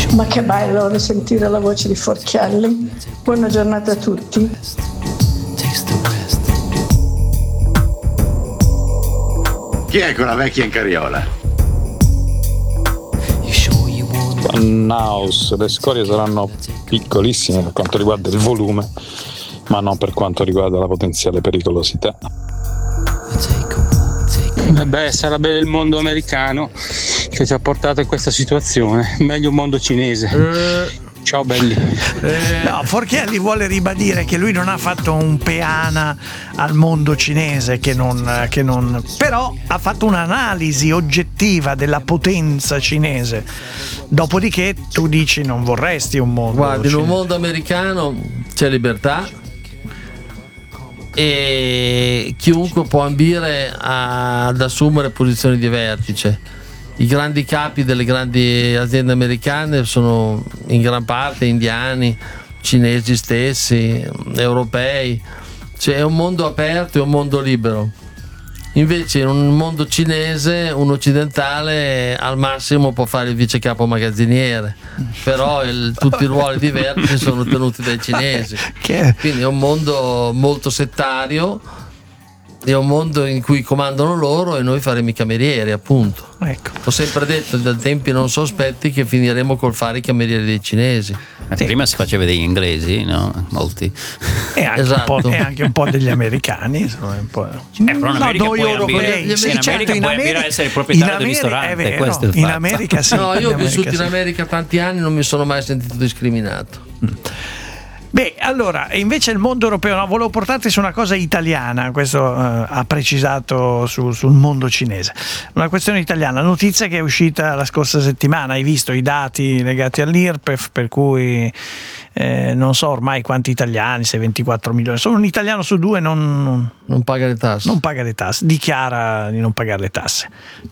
Ma che bello risentire la voce di Forchielli. Buona giornata a tutti. Chi è quella vecchia in carriola? Naus, le scorie saranno piccolissime per quanto riguarda il volume, ma non per quanto riguarda la potenziale pericolosità. Beh, sarebbe il mondo americano che ci ha portato in questa situazione, meglio un mondo cinese. Ciao belli. No, Forchielli vuole ribadire che lui non ha fatto un peana al mondo cinese, che non però ha fatto un'analisi oggettiva della potenza cinese. Dopodiché tu dici non vorresti un mondo Guardi, cinese. in un mondo americano c'è libertà e chiunque può ambire ad assumere posizioni di vertice. I grandi capi delle grandi aziende americane sono in gran parte indiani, cinesi stessi, europei. Cioè è un mondo aperto, è un mondo libero. Invece in un mondo cinese un occidentale al massimo può fare il vice capo magazziniere, però tutti i ruoli di vertice sono tenuti dai cinesi. Quindi è un mondo molto settario, è un mondo in cui comandano loro e noi faremo i camerieri, appunto. Ecco. Ho sempre detto da tempi non sospetti che finiremo col fare i camerieri dei cinesi. Prima si faceva degli inglesi, no? Molti. E anche, Esatto. e anche un po' degli americani, insomma, un po'. Però in America noi puoi europei, ambire, sì, in certo, America in puoi ambire America- a essere il proprietario del ristorante, è vero, questo è il in fatto. America sì. No, io ho in vissuto America in America tanti anni, non mi sono mai sentito discriminato. Beh, allora, e invece il mondo europeo, no, volevo portarti su una cosa italiana, questo ha precisato sul mondo cinese. Una questione italiana, notizia che è uscita la scorsa settimana, hai visto i dati legati all'IRPEF, per cui non so ormai quanti italiani, se 24 milioni, solo un italiano su due non paga le tasse. Non paga le tasse, dichiara di non pagare le tasse.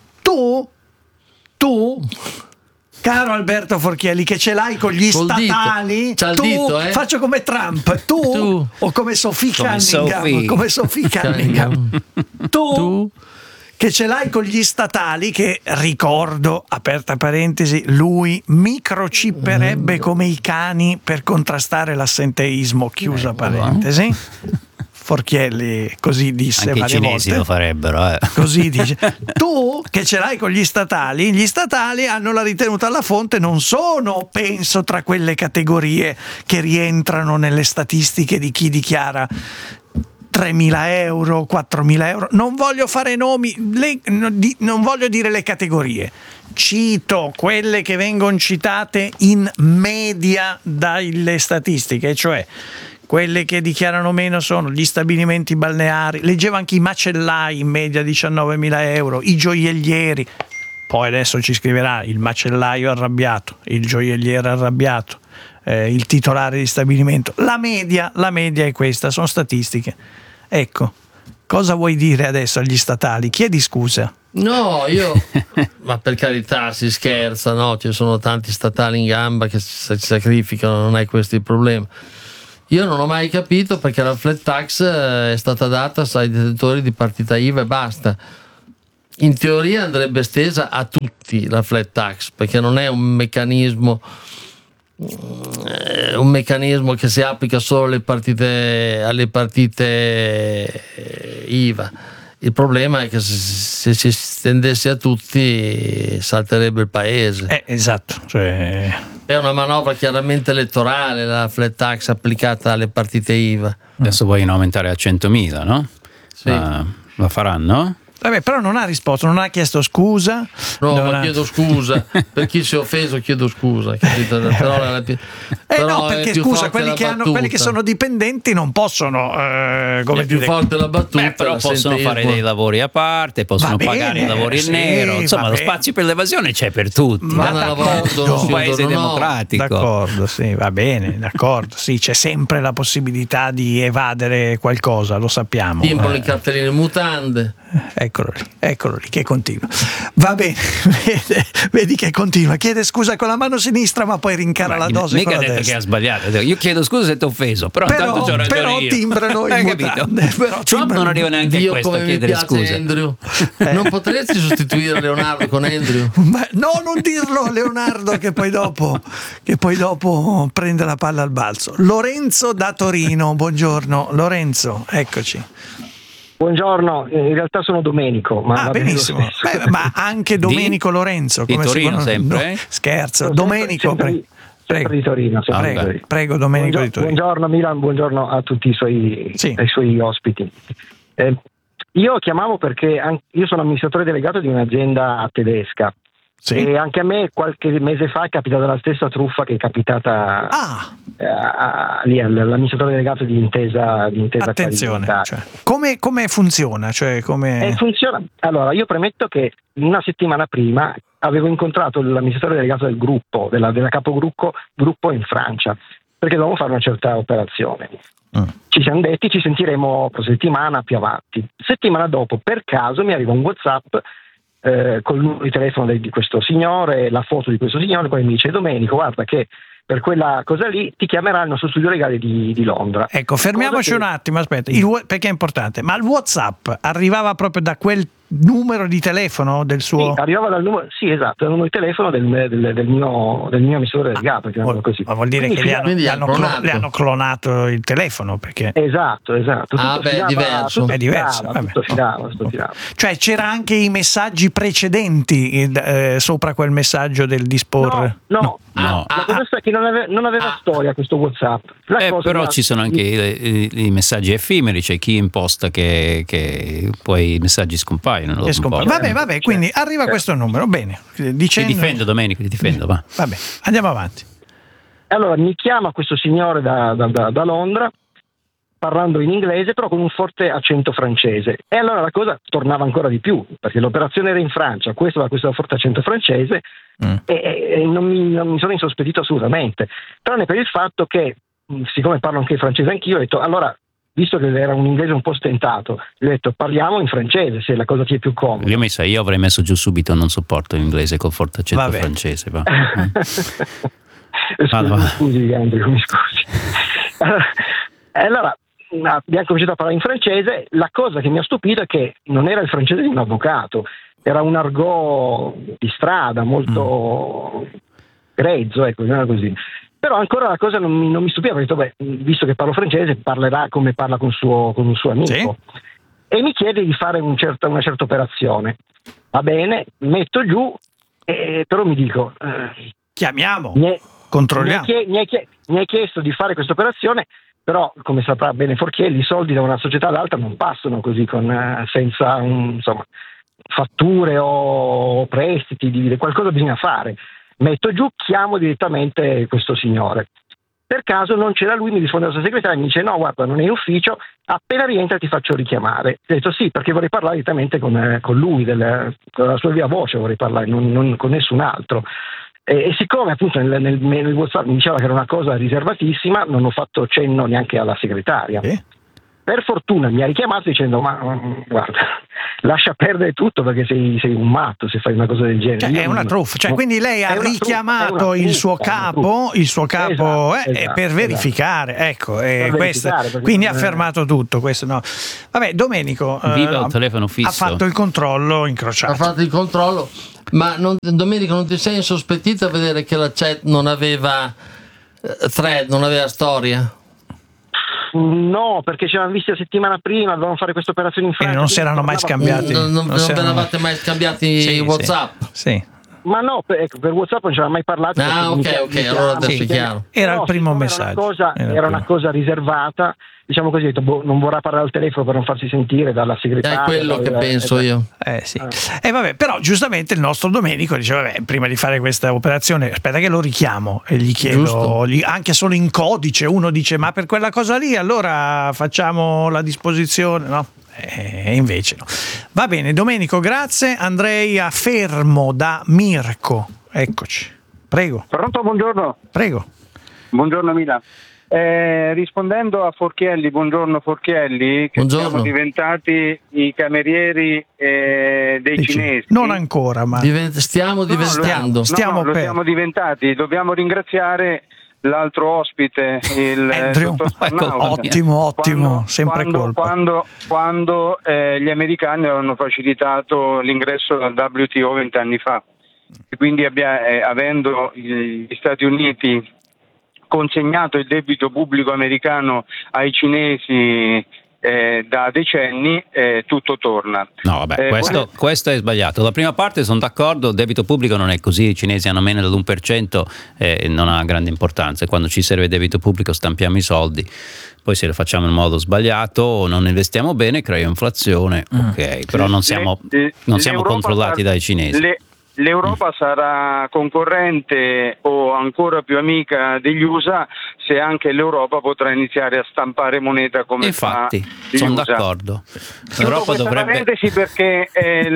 Tu caro Alberto Forchielli, che ce l'hai con gli Col statali, dito. C'ha il tu dito, faccio come Trump, tu o come Sophie Cunningham, come Sophie Cunningham, tu che ce l'hai con gli statali, che ricordo, aperta parentesi, lui microchipperebbe come i cani per contrastare l'assenteismo, chiusa parentesi. Forchielli così disse anche i varie cinesi volte. lo farebbero, Così dice. Tu che ce l'hai con gli statali hanno la ritenuta alla fonte, non sono, penso, tra quelle categorie che rientrano nelle statistiche di chi dichiara 3.000 euro, 4.000 euro. Non voglio fare nomi, non voglio dire le categorie. Cito quelle che vengono citate in media dalle statistiche, cioè quelle che dichiarano meno sono gli stabilimenti balneari, leggevo anche i macellai in media 19.000 euro, i gioiellieri, poi adesso ci scriverà il macellaio arrabbiato, il gioielliere arrabbiato, il titolare di stabilimento. La media è questa, sono statistiche. Ecco, cosa vuoi dire adesso agli statali? Chiedi scusa. No, ma per carità, si scherza, no? Ci sono tanti statali in gamba che si sacrificano, non è questo il problema. Io non ho mai capito perché la flat tax è stata data ai detentori di partita IVA e basta. In teoria andrebbe estesa a tutti la flat tax, perché non è un meccanismo che si applica solo alle partite IVA. Il problema è che se si estendesse a tutti salterebbe il paese. Esatto, cioè è una manovra chiaramente elettorale la flat tax applicata alle partite IVA. Adesso vogliono aumentare a 100.000, no? Sì. Lo faranno? Vabbè, però non ha risposto, non ha chiesto scusa. Chiedo scusa per chi si è offeso, chiedo scusa. Però no, perché scusa, quelli che sono dipendenti non possono. Come più forte la battuta. Però possono fare dei lavori a parte, possono pagare i lavori in nero. Insomma, lo spazio per l'evasione c'è per tutti. Un paese democratico. D'accordo, sì, va bene, d'accordo. Sì, c'è sempre la possibilità di evadere qualcosa, lo sappiamo. Timbrano i cartellini mutande. Eccolo lì che continua. Va bene, vedi che continua. Chiede scusa con la mano sinistra, ma poi rincara la dose mica con la ha detto destra. che ha sbagliato. Io chiedo scusa se ti ho offeso, però intanto c'ho ragione però io. timbrano in mutande. Trump non arriva neanche a questo a come mi chiedere piace scusa. Andrew. Non potresti sostituire Leonardo con Andrew? No, non dirlo a Leonardo che poi dopo prende la palla al balzo. Lorenzo da Torino, buongiorno Lorenzo, eccoci. Buongiorno, in realtà sono Domenico. Ma benissimo. Ma anche Domenico Lorenzo. Di Torino sempre? Scherzo, Domenico. Sempre di Torino. Prego Domenico di Torino. Buongiorno Milan, buongiorno a tutti i suoi ospiti. Io chiamavo perché io sono amministratore delegato di un'azienda tedesca. Sì. E anche a me qualche mese fa è capitata la stessa truffa che è capitata lì all'amministratore delegato di Intesa. Attenzione, come funziona? Funziona. Allora, io premetto che una settimana prima avevo incontrato l'amministratore delegato del gruppo, della capogruppo in Francia, perché dovevamo fare una certa operazione. Ci siamo detti ci sentiremo la settimana più avanti. Settimana dopo, per caso, mi arriva un WhatsApp col numero di telefono di questo signore, la foto di questo signore, poi mi dice: Domenico, guarda che per quella cosa lì ti chiamerà il nostro studio legale di Londra. Ecco, fermiamoci un attimo, aspetta, perché è importante. Ma il WhatsApp arrivava proprio da quel numero di telefono del suo? Sì, arrivava dal numero, sì, esatto, dal numero di telefono del mio amministratore delegato. Ma vuol dire che gli hanno clonato il telefono, perché? Esatto. È diverso. È diverso. Tutto filava. Cioè c'era anche i messaggi precedenti sopra quel messaggio del disporre? No. La cosa è che non aveva storia questo WhatsApp. Però ci sono anche i messaggi effimeri, c'è chi imposta che poi i messaggi scompaiono. Vabbè, quindi arriva questo numero, bene. Ti difendo, Domenico, va. Vabbè, andiamo avanti. Allora mi chiama questo signore da Londra, parlando in inglese, però con un forte accento francese. E allora la cosa tornava ancora di più, perché l'operazione era in Francia, questo aveva questo forte accento francese, e non mi sono insospettito assolutamente, tranne per il fatto che, siccome parlo anche il francese anch'io, ho detto, allora, visto che era un inglese un po' stentato, gli ho detto parliamo in francese se la cosa ti è più comoda. Io avrei messo giù subito non sopporto l'inglese col forte accento francese. Va. Scusi Andrew, mi scusi. Allora abbiamo cominciato a parlare in francese. La cosa che mi ha stupito è che non era il francese di un avvocato, era un argot di strada molto grezzo, ecco, non era così. Però ancora la cosa non mi stupiva, perché ho detto, visto che parlo francese, parlerà come parla con un suo amico. Sì. E mi chiede di fare una certa operazione. Va bene, metto giù, però mi dico... chiamiamo, controlliamo. Mi hai chiesto di fare questa operazione, però, come saprà bene Forchielli, i soldi da una società all'altra non passano così, senza fatture o prestiti, qualcosa bisogna fare. Metto giù, chiamo direttamente questo signore. Per caso non c'era lui, mi risponde la sua segretaria e mi dice: no, guarda, non è in ufficio, appena rientra ti faccio richiamare. Ho detto sì, perché vorrei parlare direttamente con lui, con la sua via voce vorrei parlare, non con nessun altro. E siccome appunto nel WhatsApp mi diceva che era una cosa riservatissima, non ho fatto cenno neanche alla segretaria. Per fortuna mi ha richiamato dicendo: ma guarda, lascia perdere tutto, perché sei un matto se fai una cosa del genere. È una truffa, quindi lei ha richiamato il suo capo esatto, per verificare, ecco, quindi ha fermato tutto questo. No. Vabbè, Domenico il telefono fisso. Ha fatto il controllo incrociato. Ha fatto il controllo, ma Domenico, non ti sei insospettito a vedere che la chat non aveva thread, non aveva storia? No, perché ci avevamo visti la settimana prima, dovevamo fare questa operazione in Francia. E non si erano mai scambiati. Non eravate mai scambiati WhatsApp? Sì. Ma no, per WhatsApp non ci avevamo mai parlato. Ok, allora adesso è chiaro. Era il primo messaggio. Era una cosa riservata, diciamo così, non vorrà parlare al telefono per non farsi sentire dalla segretaria. È quello che penso io. Sì. Vabbè, però giustamente il nostro Domenico dice: vabbè, prima di fare questa operazione, aspetta che lo richiamo e gli chiedo, anche solo in codice. Uno dice: ma per quella cosa lì allora facciamo la disposizione, no? Invece no. Va bene, Domenico, grazie. Andrei a Fermo da Mirko, eccoci, prego. Pronto, buongiorno. Prego. Buongiorno Mila. Rispondendo a Forchielli, buongiorno Forchielli, che buongiorno. siamo diventati i camerieri dei cinesi. Non ancora, ma stiamo diventando. Lo siamo diventati. Dobbiamo ringraziare l'altro ospite, il Andrew. Ottimo, sempre colpa. Quando gli americani avevano facilitato l'ingresso al WTO 20 anni fa. E quindi avendo gli Stati Uniti consegnato il debito pubblico americano ai cinesi da decenni, tutto torna. No, vabbè, questo è sbagliato. La prima parte sono d'accordo, il debito pubblico non è così, i cinesi hanno meno dell'1%, non ha grande importanza. Quando ci serve debito pubblico stampiamo i soldi, poi se lo facciamo in modo sbagliato o non investiamo bene crea inflazione, ok, però non siamo controllati dai cinesi. L'Europa sarà concorrente o ancora più amica degli USA se anche l'Europa potrà iniziare a stampare moneta come infatti sono d'accordo. L'Europa dovrebbe perché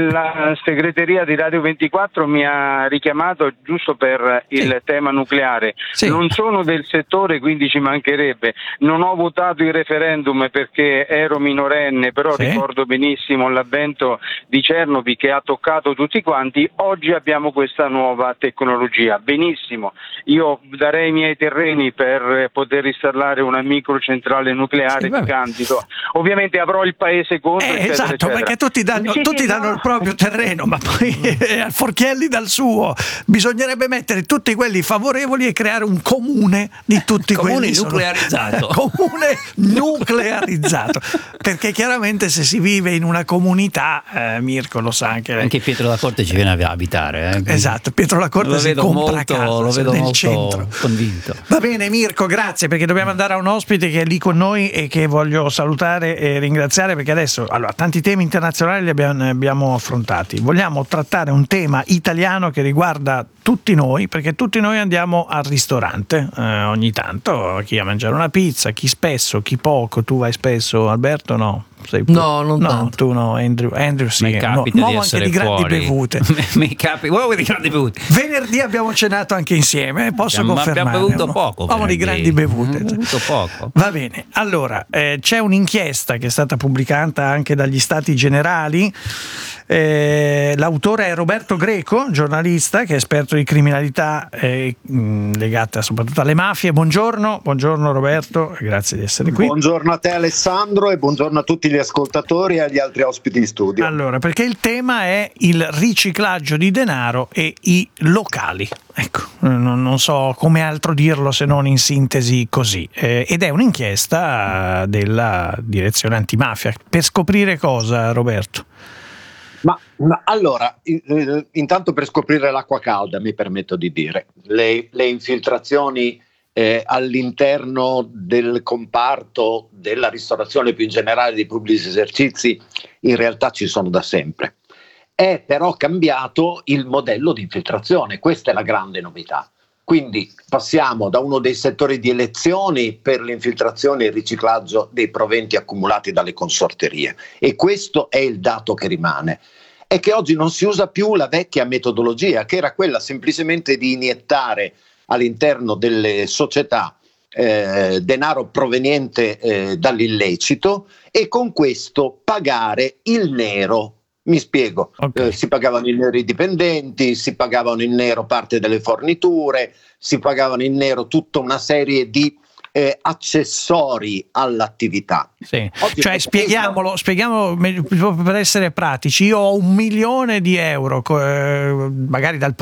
la segreteria di Radio 24 mi ha richiamato giusto per il tema nucleare. Non sono del settore, quindi ci mancherebbe. Non ho votato il referendum perché ero minorenne, però ricordo benissimo l'avvento di Chernobyl che ha toccato tutti quanti. Oggi abbiamo questa nuova tecnologia, benissimo, io darei i miei terreni per poter installare una microcentrale nucleare di Candido, ovviamente avrò il paese contro, esatto, eccetera. Perché tutti danno il proprio terreno, ma poi Forchielli dal suo. Bisognerebbe mettere tutti quelli favorevoli e creare un comune di tutti quelli nuclearizzato. Comune nuclearizzato, perché chiaramente se si vive in una comunità, Mirko lo sa anche Pietro Della Corte ci viene a abitare. Esatto, Pietro La Corte si compra casa nel centro. Convinto. Va bene Mirko, grazie, perché dobbiamo andare a un ospite che è lì con noi e che voglio salutare e ringraziare, perché adesso tanti temi internazionali li abbiamo affrontati. Vogliamo trattare un tema italiano che riguarda tutti noi, perché tutti noi andiamo al ristorante ogni tanto, chi a mangiare una pizza, chi spesso, chi poco. Tu vai spesso, Alberto? No? Non tanto. Tu no, Andrew sì. Mi capita di essere anche di grandi bevute. Mi capita di grandi bevute. Venerdì abbiamo cenato anche insieme, posso confermare. Ma abbiamo bevuto poco. Uomo di grandi bevute. Bevuto poco. Va bene, allora c'è un'inchiesta che è stata pubblicata anche dagli Stati Generali. L'autore è Roberto Greco, giornalista che è esperto di criminalità legata soprattutto alle mafie. Buongiorno Roberto, grazie di essere qui. Buongiorno a te Alessandro e buongiorno a tutti gli ascoltatori e agli altri ospiti in studio. Allora, perché il tema è il riciclaggio di denaro e i locali. Ecco, non so come altro dirlo se non in sintesi così. Ed è un'inchiesta della direzione antimafia. Per scoprire cosa, Roberto? Ma allora, intanto per scoprire l'acqua calda, mi permetto di dire, le infiltrazioni all'interno del comparto della ristorazione, più in generale dei pubblici esercizi, in realtà ci sono da sempre. È però cambiato il modello di infiltrazione, questa è la grande novità. Quindi passiamo da uno dei settori di elezioni per l'infiltrazione e il riciclaggio dei proventi accumulati dalle consorterie, e questo è il dato che rimane. È che oggi non si usa più la vecchia metodologia, che era quella semplicemente di iniettare all'interno delle società denaro proveniente dall'illecito e con questo pagare il nero. Mi spiego, si pagavano in nero i dipendenti, si pagavano in nero parte delle forniture, si pagavano in nero tutta una serie di accessori all'attività. Sì. Cioè spieghiamolo per essere pratici. Io ho 1 milione di euro magari dal